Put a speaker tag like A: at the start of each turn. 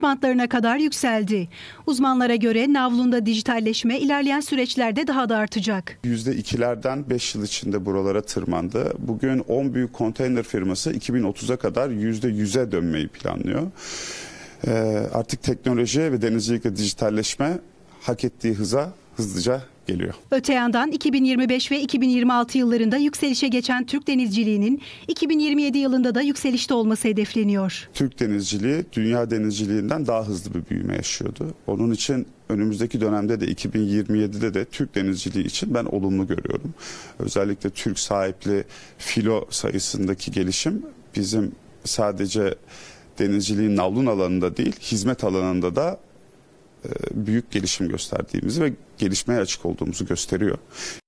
A: bantlarına kadar yükseldi. Uzmanlara göre navlunda dijitalleşme ilerleyen süreçlerde daha da artacak.
B: %2'lerden 5 yıl içinde buralara tırmandı. Bugün 10 büyük konteyner firması 2030'a kadar %100'e dönmeyi planlıyor. Artık teknoloji ve denizcilikle dijitalleşme hak ettiği hıza hızlıca geliyor.
A: Öte yandan 2025 ve 2026 yıllarında yükselişe geçen Türk denizciliğinin 2027 yılında da yükselişte olması hedefleniyor.
B: Türk denizciliği dünya denizciliğinden daha hızlı bir büyüme yaşıyordu. Onun için önümüzdeki dönemde de 2027'de de Türk denizciliği için ben olumlu görüyorum. Özellikle Türk sahipli filo sayısındaki gelişim bizim sadece denizciliğin navlun alanında değil, hizmet alanında da büyük gelişim gösterdiğimizi ve gelişmeye açık olduğumuzu gösteriyor.